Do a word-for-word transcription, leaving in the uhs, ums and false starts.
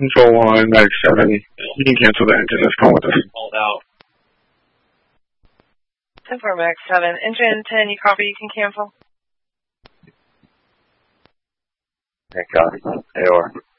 Control one, Mag seven. You can cancel the engine that's going with us. Called out. ten four Mag seven. Engine ten, you copy, you can cancel. Okay, copy. A O R.